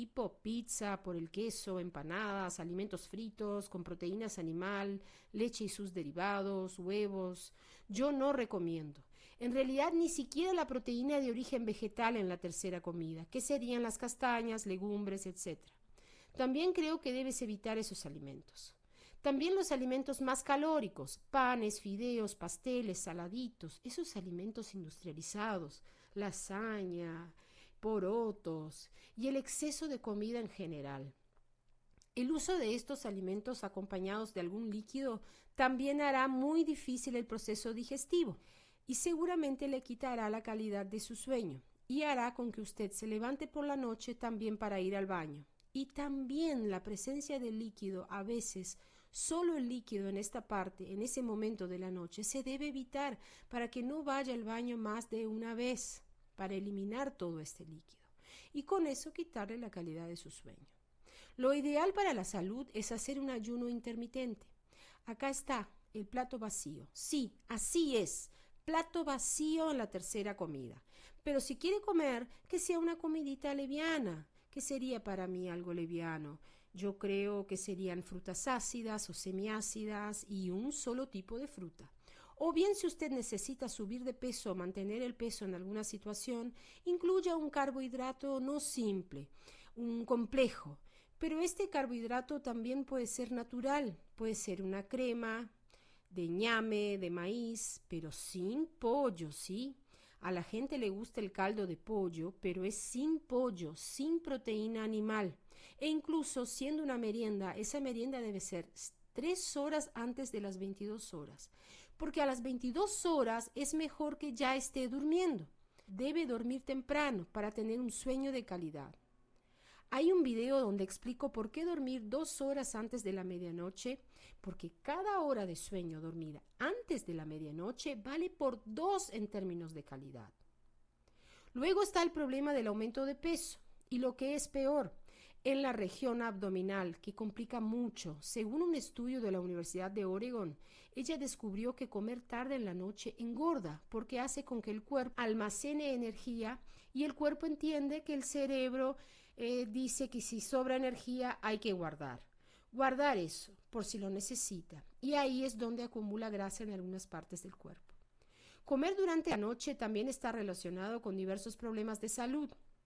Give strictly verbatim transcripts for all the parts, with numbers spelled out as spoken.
tipo pizza, por el queso, empanadas, alimentos fritos con proteínas animal, leche y sus derivados, huevos. Yo no recomiendo. En realidad ni siquiera la proteína de origen vegetal en la tercera comida, que serían las castañas, legumbres, etcétera. También creo que debes evitar esos alimentos. También los alimentos más calóricos, panes, fideos, pasteles, saladitos, esos alimentos industrializados, lasaña, porotos y el exceso de comida en general. El uso de estos alimentos acompañados de algún líquido también hará muy difícil el proceso digestivo y seguramente le quitará la calidad de su sueño y hará con que usted se levante por la noche también para ir al baño. Y también la presencia del líquido, a veces solo el líquido en esta parte, en ese momento de la noche, se debe evitar para que no vaya al baño más de una vez, para eliminar todo este líquido y con eso quitarle la calidad de su sueño. Lo ideal para la salud es hacer un ayuno intermitente. Acá está el plato vacío. Sí, así es. Plato vacío en la tercera comida. Pero si quiere comer, que sea una comidita liviana. ¿Qué sería para mí algo liviano? Yo creo que serían frutas ácidas o semiácidas y un solo tipo de fruta. O bien si usted necesita subir de peso o mantener el peso en alguna situación, incluya un carbohidrato no simple, un complejo. Pero este carbohidrato también puede ser natural, puede ser una crema de ñame, de maíz, pero sin pollo, ¿sí? A la gente le gusta el caldo de pollo, pero es sin pollo, sin proteína animal. E incluso siendo una merienda, esa merienda debe ser tres horas antes de las veintidós horas, porque a las veintidós horas es mejor que ya esté durmiendo. Debe dormir temprano para tener un sueño de calidad. Hay un video donde explico por qué dormir dos horas antes de la medianoche, porque cada hora de sueño dormida antes de la medianoche vale por dos en términos de calidad. Luego está el problema del aumento de peso y lo que es peor, en la región abdominal, que complica mucho. Según un estudio de la Universidad de Oregon, ella descubrió que comer tarde en la noche engorda porque hace con que el cuerpo almacene energía y el cuerpo entiende que el cerebro eh, dice que si sobra energía hay que guardar. Guardar eso por si lo necesita y ahí es donde acumula grasa en algunas partes del cuerpo. Comer durante la noche también está relacionado con diversos problemas de salud.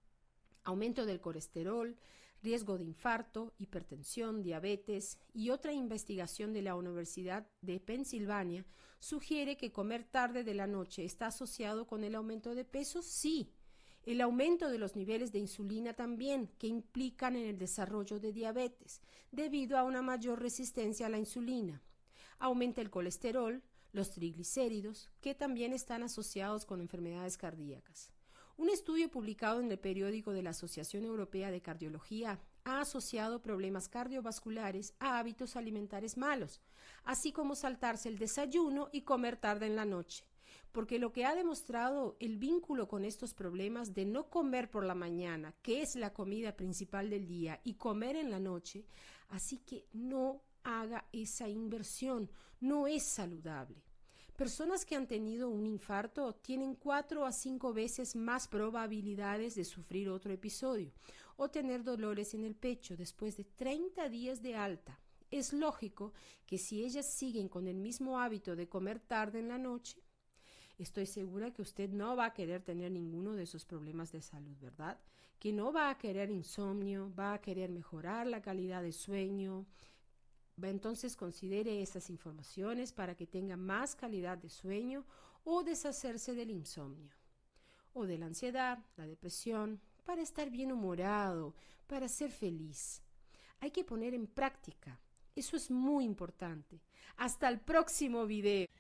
Aumento del colesterol, riesgo de infarto, hipertensión, diabetes y otra investigación de la Universidad de Pensilvania sugiere que comer tarde de la noche está asociado con el aumento de peso, sí. El aumento de los niveles de insulina también, que implican en el desarrollo de diabetes, debido a una mayor resistencia a la insulina. Aumenta el colesterol, los triglicéridos, que también están asociados con enfermedades cardíacas. Un estudio publicado en el periódico de la Asociación Europea de Cardiología ha asociado problemas cardiovasculares a hábitos alimentares malos, así como saltarse el desayuno y comer tarde en la noche, porque lo que ha demostrado el vínculo con estos problemas de no comer por la mañana, que es la comida principal del día, y comer en la noche, así que no haga esa inversión, no es saludable. Personas que han tenido un infarto tienen cuatro a cinco veces más probabilidades de sufrir otro episodio o tener dolores en el pecho después de treinta días de alta. Es lógico que si ellas siguen con el mismo hábito de comer tarde en la noche, estoy segura que usted no va a querer tener ninguno de esos problemas de salud, ¿verdad? Que no va a querer insomnio, va a querer mejorar la calidad de sueño. Entonces considere esas informaciones para que tenga más calidad de sueño o deshacerse del insomnio o de la ansiedad, la depresión, para estar bien humorado, para ser feliz. Hay que poner en práctica. Eso es muy importante. Hasta el próximo video.